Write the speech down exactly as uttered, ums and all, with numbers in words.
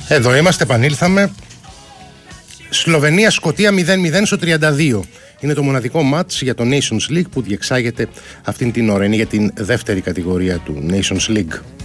Εδώ είμαστε, επανήλθαμε. Σλοβενία-Σκωτία μηδέν μηδέν στο τριάντα δύο. Είναι το μοναδικό μάτς για το Nations League που διεξάγεται αυτήν την ώρα. Είναι για την δεύτερη κατηγορία του Nations League.